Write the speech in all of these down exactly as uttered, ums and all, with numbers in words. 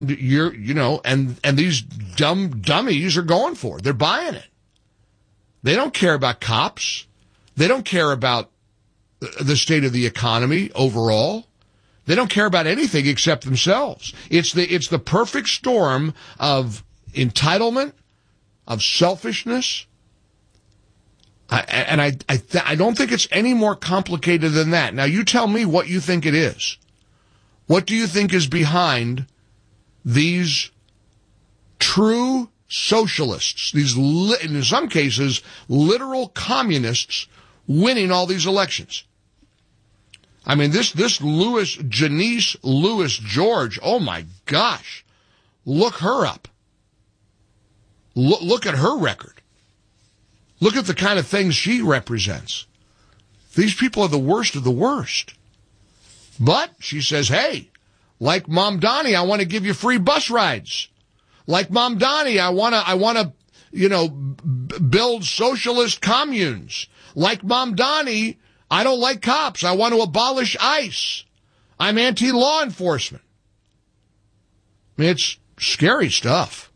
you're, you know, and, and these dumb dummies are going for it. They're buying it. They don't care about cops. They don't care about the state of the economy overall. They don't care about anything except themselves. It's the, it's the perfect storm of entitlement, of selfishness. I, and I, I, th- I don't think it's any more complicated than that. Now, you tell me what you think it is. What do you think is behind these true socialists, these, li- in some cases, literal communists winning all these elections? I mean, this, this Lewis, Janice Lewis George, oh my gosh, look her up. Look, look at her record. Look at the kind of things she represents. These people are the worst of the worst. But she says, hey, like Mamdani, I want to give you free bus rides. Like Mamdani, I want to, I want to, you know, b- build socialist communes. Like Mamdani, I don't like cops. I want to abolish ICE. I'm anti-law enforcement. I mean, it's scary stuff.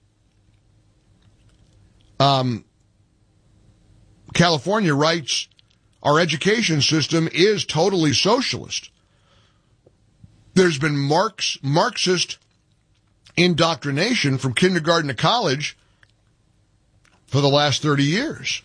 Um, California writes, our education system is totally socialist. There's been Marx, Marxist indoctrination from kindergarten to college for the last thirty years.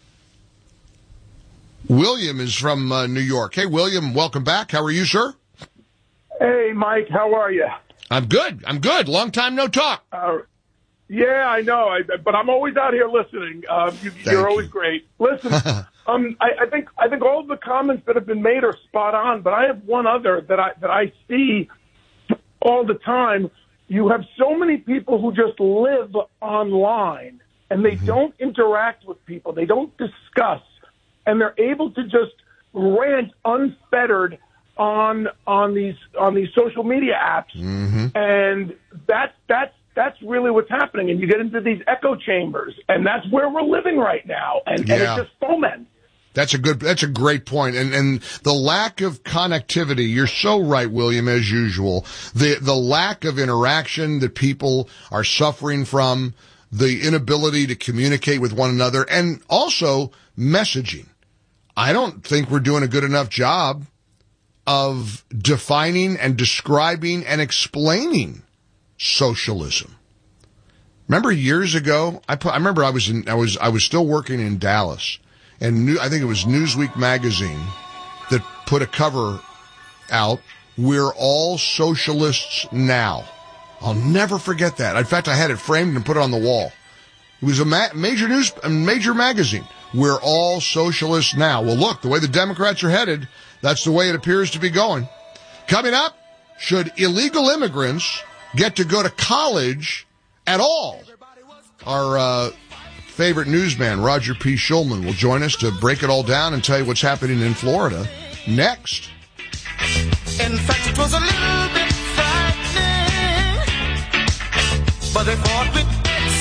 William is from uh, New York. Hey, William, welcome back. How are you, sir? Hey, Mike, how are you? I'm good. I'm good. Long time no talk. Uh, yeah, I know, I, but I'm always out here listening. Uh, you, you're always you. great. Listen, um, I, I think I think all of the comments that have been made are spot on, but I have one other that I that I see all the time. You have so many people who just live online, and they mm-hmm. don't interact with people. They don't discuss, and they're able to just rant unfettered on on these on these social media apps, mm-hmm. and that's that's that's really what's happening. And you get into these echo chambers, and that's where we're living right now, and, yeah. and it just foments. That's a good, that's a great point. And, and the lack of connectivity, you're so right, William, as usual. The, the lack of interaction that people are suffering from, the inability to communicate with one another, and also messaging. I don't think we're doing a good enough job of defining and describing and explaining socialism. Remember years ago, I put, I remember I was in, I was, I was still working in Dallas. And new, I think it was Newsweek magazine that put a cover out, "We're all socialists now." I'll never forget that. In fact, I had it framed and put it on the wall. It was a ma- major news, a major magazine. "We're all socialists now." Well, look, the way the Democrats are headed, that's the way it appears to be going. Coming up, should illegal immigrants get to go to college at all? Our, uh, favorite newsman, Roger P. Schulman, will join us to break it all down and tell you what's happening in Florida next. In fact, it was a little bit frightening, but they fought with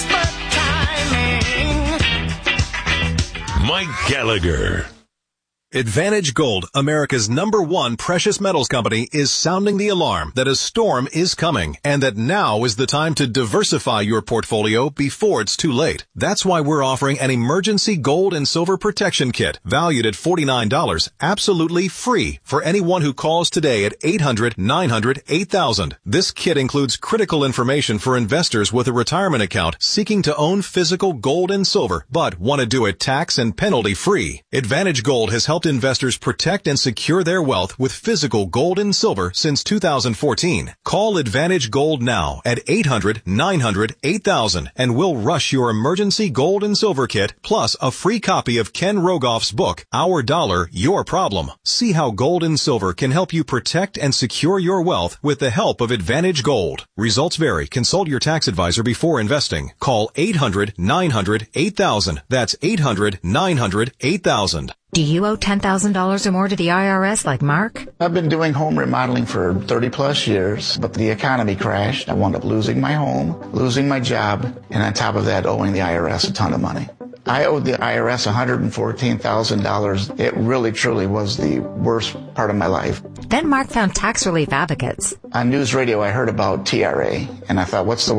expert timing. Mike Gallagher. Advantage Gold, America's number one precious metals company, is sounding the alarm that a storm is coming and that now is the time to diversify your portfolio before it's too late. That's why we're offering an emergency gold and silver protection kit valued at forty-nine dollars, absolutely free for anyone who calls today at eight hundred, nine hundred, eight thousand. This kit includes critical information for investors with a retirement account seeking to own physical gold and silver but want to do it tax and penalty free. Advantage Gold has helped investors protect and secure their wealth with physical gold and silver since two thousand fourteen. Call Advantage Gold now at eight hundred, nine hundred, eight thousand and we'll rush your emergency gold and silver kit plus a free copy of Ken Rogoff's book, Our Dollar, Your Problem. See how gold and silver can help you protect and secure your wealth with the help of Advantage Gold. Results vary. Consult your tax advisor before investing. Call eight hundred, nine hundred, eight thousand. That's eight hundred, nine hundred, eight thousand. Do you owe ten thousand dollars or more to the I R S like Mark? I've been doing home remodeling for thirty plus years, but the economy crashed. I wound up losing my home, losing my job, and on top of that, owing the I R S a ton of money. I owed the I R S one hundred fourteen thousand dollars. It really, truly was the worst part of my life. Then Mark found tax relief advocates. On news radio, I heard about T R A, and I thought, what's the